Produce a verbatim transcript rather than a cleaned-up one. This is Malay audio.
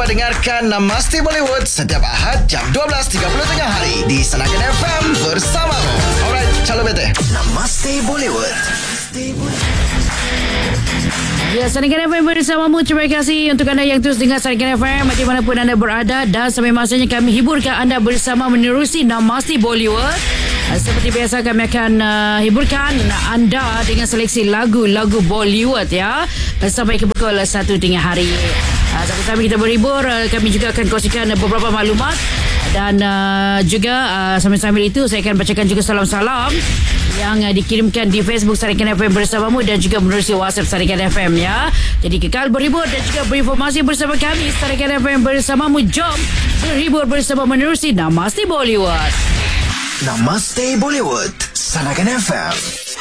dapat dengarkan Namaste Bollywood setiap Ahad jam dua belas tiga puluh tengah hari di Sanakan F M bersamamu. Alright, chalo bete. Namaste Bollywood. Namaste Bollywood. Ya, Sanakan F M bersamamu. Terima kasih untuk anda yang terus dengar Sanakan F M di manapun anda berada. Dan sampai masanya kami hiburkan anda bersama menerusi Namaste Bollywood. Seperti biasa kami akan uh, hiburkan anda dengan seleksi lagu-lagu Bollywood ya, sampai ke pukul satu tengah hari. uh, Sambil-sambil kita berhibur, uh, kami juga akan kongsikan beberapa maklumat. Dan uh, juga uh, sambil-sambil itu saya akan bacakan juga salam-salam yang uh, dikirimkan di Facebook Sanakan F M bersamamu dan juga menerusi WhatsApp Sanakan F M ya. Jadi kekal berhibur dan juga berinformasi bersama kami Sanakan F M bersamamu. Jom berhibur bersama menerusi Namaste Bollywood. Namaste Bollywood, Sanakan F M.